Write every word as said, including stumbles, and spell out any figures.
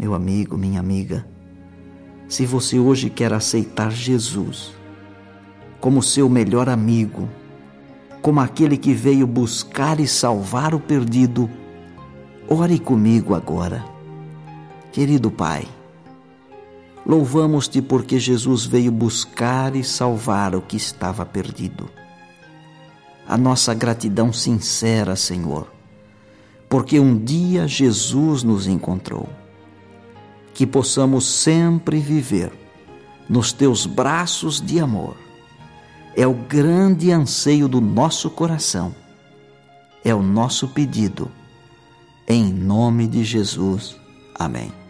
Meu amigo, minha amiga, se você hoje quer aceitar Jesus como seu melhor amigo, como aquele que veio buscar e salvar o perdido, ore comigo agora. Querido Pai, louvamos-te porque Jesus veio buscar e salvar o que estava perdido. A nossa gratidão sincera, Senhor, porque um dia Jesus nos encontrou. Que possamos sempre viver nos teus braços de amor. É o grande anseio do nosso coração. É o nosso pedido. Em nome de Jesus. Amém.